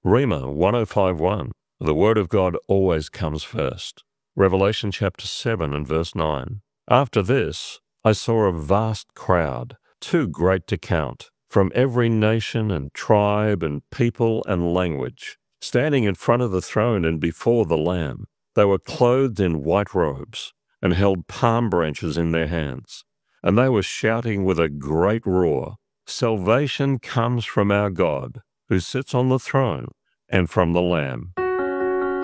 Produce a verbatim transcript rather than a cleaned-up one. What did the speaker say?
Rhema one oh five one. The Word of God always comes first. Revelation chapter seven and verse nine. After this, I saw a vast crowd, too great to count, from every nation and tribe and people and language, standing in front of the throne and before the Lamb. They were clothed in white robes and held palm branches in their hands. And they were shouting with a great roar, "Salvation comes from our God, who sits on the throne, and from the Lamb."